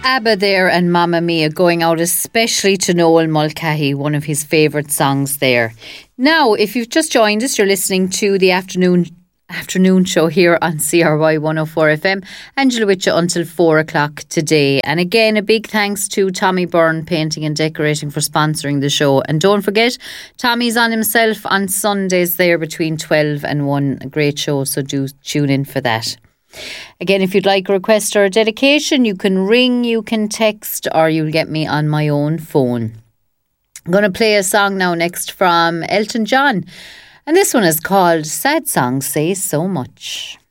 ABBA there and Mamma Mia going out especially to Noel Mulcahy, one of his favourite songs there. Now, if you've just joined us, you're listening to the afternoon show here on CRY 104 FM. Angela with you until 4 o'clock today. And again, a big thanks to Tommy Byrne Painting and Decorating for sponsoring the show. And don't forget, Tommy's on himself on Sundays there between 12 and 1. A great show, so do tune in for that. Again, if you'd like a request or a dedication, you can ring, you can text, or you'll get me on my own phone. I'm going to play a song now next from Elton John. And this one is called Sad Songs Say So Much.